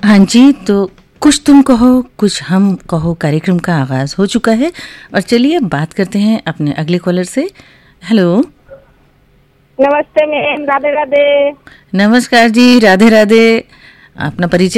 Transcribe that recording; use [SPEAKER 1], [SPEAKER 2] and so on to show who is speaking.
[SPEAKER 1] हाँ जी, तो कुछ तुम कहो कुछ हम कहो कार्यक्रम का आगाज हो चुका है और चलिए बात करते हैं अपने अगले कॉलर से। हेलो,
[SPEAKER 2] नमस्ते मैम, राधे राधे।
[SPEAKER 1] नमस्कार जी, राधे राधे। अपना परिचय